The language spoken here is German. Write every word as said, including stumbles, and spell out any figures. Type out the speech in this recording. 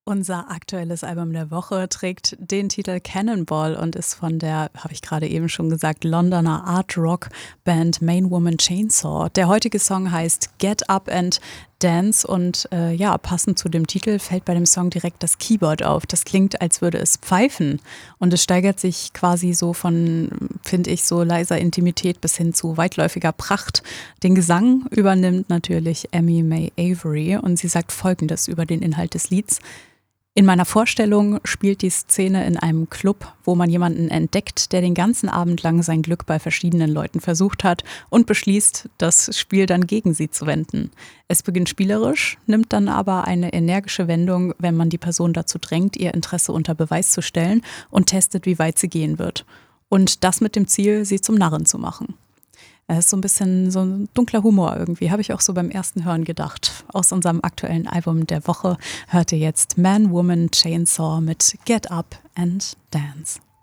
Unser aktuelles Album der Woche trägt den Titel Cannonball und ist von der, habe ich gerade eben schon gesagt, Londoner Art-Rock-Band Main Woman Chainsaw. Der heutige Song heißt Get Up and Dance und äh, ja, passend zu dem Titel fällt bei dem Song direkt das Keyboard auf. Das klingt, als würde es pfeifen und es steigert sich quasi so von, finde ich, so leiser Intimität bis hin zu weitläufiger Pracht. Den Gesang übernimmt natürlich Amy May Avery und sie sagt Folgendes über den Inhalt des Lieds. In meiner Vorstellung spielt die Szene in einem Club, wo man jemanden entdeckt, der den ganzen Abend lang sein Glück bei verschiedenen Leuten versucht hat und beschließt, das Spiel dann gegen sie zu wenden. Es beginnt spielerisch, nimmt dann aber eine energische Wendung, wenn man die Person dazu drängt, ihr Interesse unter Beweis zu stellen und testet, wie weit sie gehen wird. Und das mit dem Ziel, sie zum Narren zu machen. Es ist so ein bisschen so ein dunkler Humor irgendwie, habe ich auch so beim ersten Hören gedacht. Aus unserem aktuellen Album der Woche hört ihr jetzt Man, Woman, Chainsaw mit Get Up and Dance.